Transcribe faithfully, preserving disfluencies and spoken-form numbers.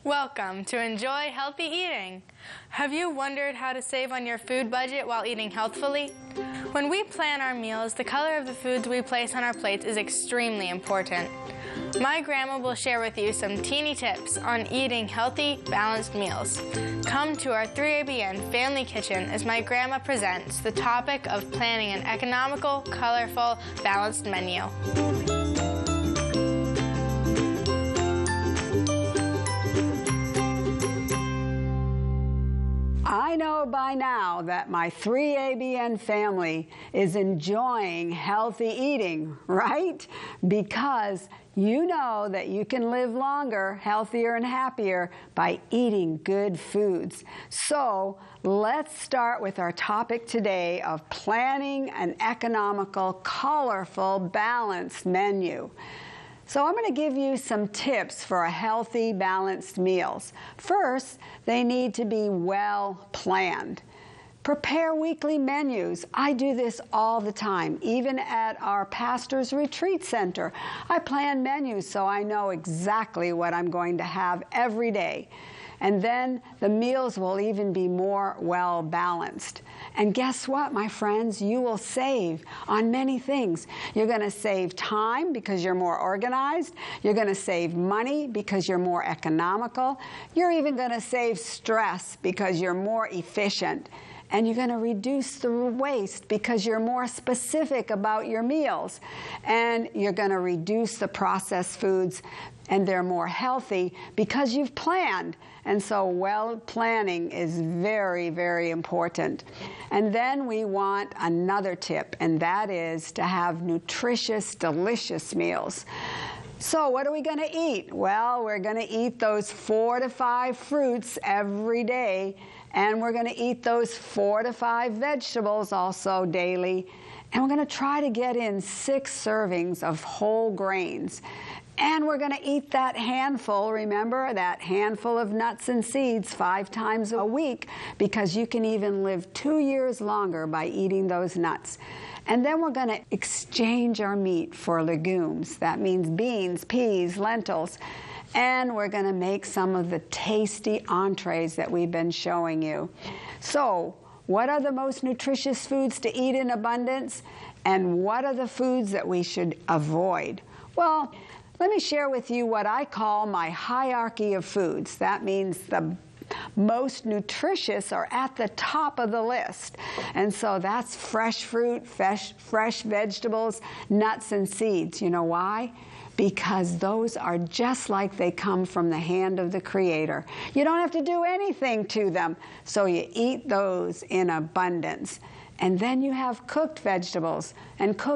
Welcome to Enjoy Healthy Eating. Have you wondered how to save on your food budget while eating healthfully? When we plan our meals, the color of the foods we place on our plates is extremely important. My grandma will share with you some teeny tips on eating healthy, balanced meals. Come to our three A B N Family Kitchen as my grandma presents the topic of planning an economical, colorful, balanced menu. I know by now that my three A B N family is enjoying healthy eating, right? Because you know that you can live longer, healthier, and happier by eating good foods. So let's start with our topic today of planning an economical, colorful, balanced menu. So I'm going to give you some tips for a healthy, balanced meals. First, they need to be well planned. Prepare weekly menus. I do this all the time, even at our pastor's retreat center. I plan menus so I know exactly what I'm going to have every day. And then the meals will even be more well balanced. And guess what, my friends? You will save on many things. You're going to save time because you're more organized. You're going to save money because you're more economical. You're even going to save stress because you're more efficient. And you're going to reduce the waste because you're more specific about your meals. And you're going to reduce the processed foods, and they're more healthy because you've planned. And so well planning is very, very important. And then we want another tip, and that is to have nutritious, delicious meals. So what are we going to eat? Well, we're going to eat those four to five fruits every day, and we're going to eat those four to five vegetables also daily. And we're going to try to get in six servings of whole grains. And we're going to eat that handful, remember, that handful of nuts and seeds five times a week, because you can even live two years longer by eating those nuts. And then we're going to exchange our meat for legumes. That means beans, peas, lentils. And we're going to make some of the tasty entrees that we've been showing you. So, what are the most nutritious foods to eat in abundance? And what are the foods that we should avoid? Well, let me share with you what I call my hierarchy of foods. That means the most nutritious are at the top of the list. And so that's fresh fruit, fresh, fresh vegetables, nuts, and seeds. You know why? Because those are just like they come from the hand of the Creator. You don't have to do anything to them, so you eat those in abundance. And then you have cooked vegetables and cooked